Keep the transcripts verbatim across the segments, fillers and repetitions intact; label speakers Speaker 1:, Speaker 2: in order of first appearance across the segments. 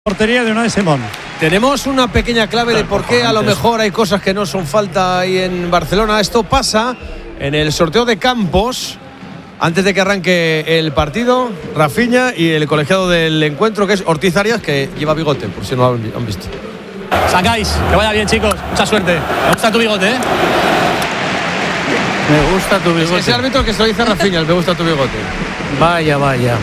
Speaker 1: Portería de Unai Simón.
Speaker 2: Tenemos una pequeña clave de por qué a lo mejor hay cosas que no son falta ahí en Barcelona. Esto pasa en el sorteo de campos antes de que arranque el partido. Rafinha y el colegiado del encuentro, que es Ortiz Arias, que lleva bigote, por si no lo han visto.
Speaker 3: Sacáis, que vaya bien, chicos, mucha suerte. Me gusta tu bigote, ¿eh?
Speaker 4: Me gusta tu bigote.
Speaker 2: Es ese árbitro que se lo dice a Rafinha, me gusta tu bigote.
Speaker 4: Vaya, vaya.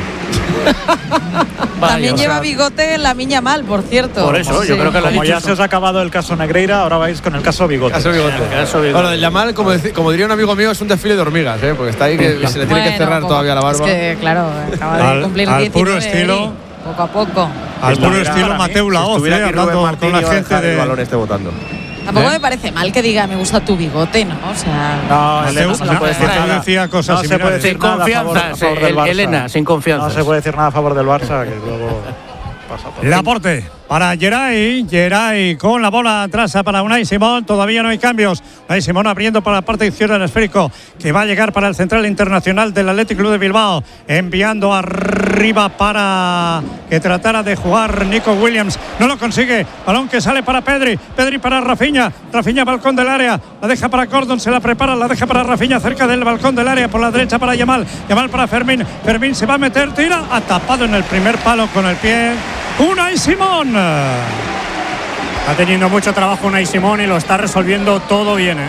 Speaker 5: Vaya, también lleva sea, bigote la Miña Mal, por cierto.
Speaker 4: Por eso, sí. Yo creo que
Speaker 1: como ya se os ha acabado el caso Negreira, ahora vais con el caso Bigote.
Speaker 2: Caso Bigote. El caso Bigote. Bueno, el Yamal, como, como diría un amigo mío, es un desfile de hormigas, ¿eh? Porque está ahí que se le tiene
Speaker 5: bueno,
Speaker 2: que cerrar
Speaker 5: como,
Speaker 2: todavía la barba.
Speaker 5: Es que, claro, acaba de
Speaker 1: al,
Speaker 5: cumplir
Speaker 1: al
Speaker 5: diecinueve,
Speaker 1: puro estilo,
Speaker 5: poco a poco.
Speaker 1: Al puro estilo Mateu Laoz,
Speaker 6: si
Speaker 1: eh, hablando con la gente de...
Speaker 6: el balón esté votando.
Speaker 5: Tampoco
Speaker 1: ¿Eh?
Speaker 5: me parece mal que diga me gusta tu bigote, ¿no? O sea,
Speaker 1: no,
Speaker 4: no,
Speaker 1: Elena,
Speaker 4: no, no se puede decir nada.
Speaker 1: Decía cosas
Speaker 4: no se puede decir sin confianza, favor, el, Elena, sin confianza.
Speaker 1: No se puede decir nada a favor del Barça, que luego pasa por. El aporte para Geray, Geray con la bola atrás para Unai Simón, todavía no hay cambios. Unai Simón abriendo para la parte izquierda del esférico, que va a llegar para el central internacional del Athletic Club de Bilbao, enviando arriba para que tratara de jugar Nico Williams, no lo consigue, balón que sale para Pedri, Pedri para Rafinha, Rafinha balcón del área, la deja para Gordon, se la prepara, la deja para Rafinha cerca del balcón del área, por la derecha para Yamal, Yamal para Fermín, Fermín se va a meter, tira, ha tapado en el primer palo con el pie Unai Simón.
Speaker 7: Está teniendo mucho trabajo Unai Simón y lo está resolviendo todo bien, ¿eh?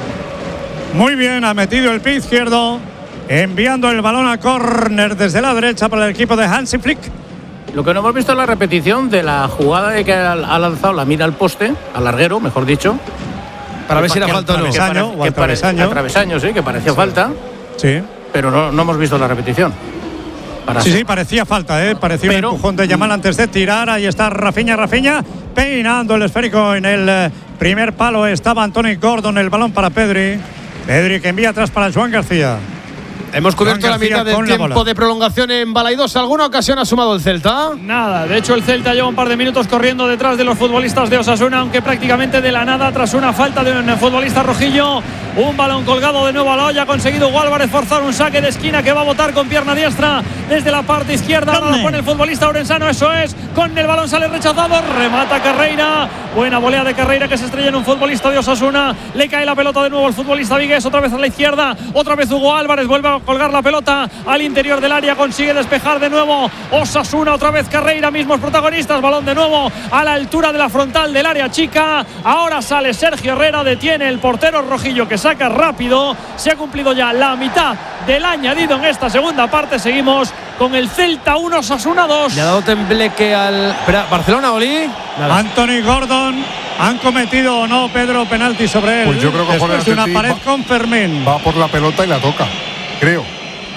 Speaker 1: Muy bien, ha metido el pie izquierdo, enviando el balón a córner desde la derecha para el equipo de Hansi Flick.
Speaker 4: Lo que no hemos visto es la repetición de la jugada de que ha lanzado la mira al poste, al larguero, mejor dicho.
Speaker 2: Para ver si era falta o no.
Speaker 1: Travesaño, o al travesaño.
Speaker 4: Al travesaño, sí, que parecía
Speaker 1: sí.
Speaker 4: falta.
Speaker 1: Sí.
Speaker 4: Pero no, no hemos visto la repetición.
Speaker 1: Para sí, ser. sí, parecía falta, ¿eh? Parecía Pero, un empujón de Yamal antes de tirar. Ahí está Rafinha, Rafinha, peinando el esférico en el primer palo. Estaba Anthony Gordon, el balón para Pedri. Pedri que envía atrás para Joan García.
Speaker 2: Hemos cubierto la mitad del tiempo de prolongación en Balaidos. ¿Alguna ocasión ha sumado el Celta?
Speaker 3: Nada, de hecho el Celta lleva un par de minutos corriendo detrás de los futbolistas de Osasuna, aunque prácticamente de la nada tras una falta de un futbolista rojillo. Un balón colgado de nuevo a la olla, ha conseguido Hugo Álvarez forzar un saque de esquina que va a botar con pierna diestra desde la parte izquierda. Ahora lo pone el futbolista orensano, eso es, con el balón sale rechazado, remata Carreira, buena volea de Carreira que se estrella en un futbolista de Osasuna, le cae la pelota de nuevo al futbolista Vigués, otra vez a la izquierda, otra vez Hugo Álvarez, vuelve a colgar la pelota al interior del área, consigue despejar de nuevo Osasuna, otra vez Carreira, mismos protagonistas, balón de nuevo a la altura de la frontal del área chica, ahora sale Sergio Herrera, detiene el portero rojillo que saca rápido, se ha cumplido ya la mitad del añadido en esta segunda parte, seguimos con el Celta uno, Osasuna dos.
Speaker 2: Le ha dado tembleque al Espera, Barcelona, Oli.
Speaker 1: Nada. Anthony Gordon, ¿han cometido o no, Pedro, penalti sobre él?
Speaker 8: Pues yo creo que
Speaker 1: después de una pared va, con Fermín.
Speaker 8: Va por la pelota y la toca, creo.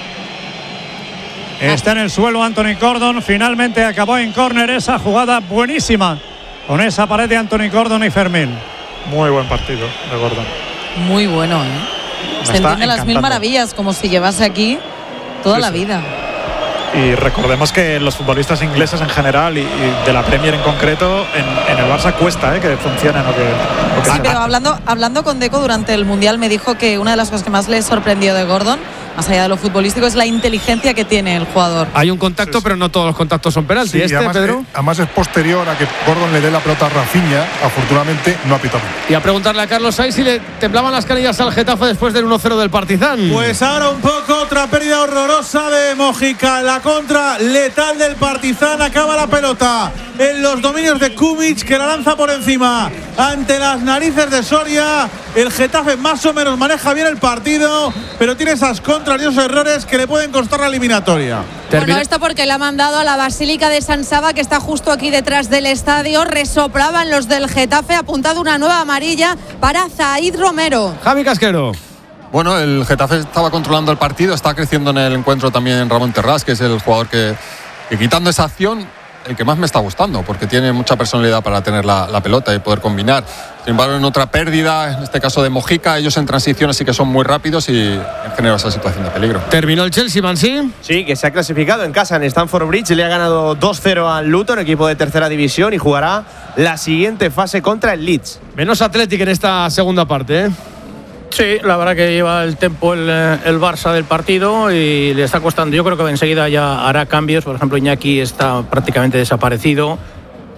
Speaker 1: Está en el suelo Anthony Gordon, finalmente acabó en córner esa jugada buenísima con esa pared de Anthony Gordon y Fermín.
Speaker 7: Muy buen partido de Gordon.
Speaker 5: Muy bueno, ¿eh? Se entiende las mil maravillas, como si llevase aquí toda sí, la sí. vida.
Speaker 7: Y recordemos que los futbolistas ingleses en general y, y de la Premier en concreto, en, en el Barça cuesta ¿eh? que funcionen o que, o que
Speaker 5: sí, pero hablando, hablando con Deco durante el Mundial me dijo que una de las cosas que más le sorprendió de Gordon, más allá de lo futbolístico, es la inteligencia que tiene el jugador.
Speaker 2: Hay un contacto, sí, sí. pero no todos los contactos son penaltis.
Speaker 8: Sí,
Speaker 2: ¿Este,
Speaker 8: además,
Speaker 2: Pedro?
Speaker 8: Eh, además es posterior a que Gordon le dé la pelota a Rafinha. Afortunadamente no ha pitado.
Speaker 2: Y a preguntarle a Carlos Sainz si le temblaban las canillas al Getafe después del uno cero del Partizan.
Speaker 9: Pues ahora un poco, otra pérdida horrorosa de Mojica. La contra letal del Partizan. Acaba la pelota en los dominios de Kumic, que la lanza por encima ante las narices de Soria. El Getafe más o menos maneja bien el partido, pero tiene esas contras y esos errores que le pueden costar la eliminatoria.
Speaker 5: Bueno, esto porque le ha mandado a la Basílica de San Saba, que está justo aquí detrás del estadio. Resoplaban los del Getafe, apuntado una nueva amarilla para Zaid Romero.
Speaker 2: Javi Casquero.
Speaker 10: Bueno, el Getafe estaba controlando el partido, está creciendo en el encuentro también Ramón Terrás, que es el jugador que, que quitando esa acción, el que más me está gustando, porque tiene mucha personalidad para tener la, la pelota y poder combinar. Sin embargo, en otra pérdida, en este caso de Mojica, ellos en transiciones sí que son muy rápidos y generan esa situación de peligro.
Speaker 2: ¿Terminó el Chelsea, Mansi?
Speaker 6: Sí, que se ha clasificado en casa en Stamford Bridge, le ha ganado dos cero al Luton, equipo de tercera división, y jugará la siguiente fase contra el Leeds.
Speaker 2: Menos Athletic en esta segunda parte, ¿eh?
Speaker 4: Sí, la verdad que lleva el tempo el, el Barça del partido y le está costando. Yo creo que enseguida ya hará cambios. Por ejemplo, Iñaki está prácticamente desaparecido.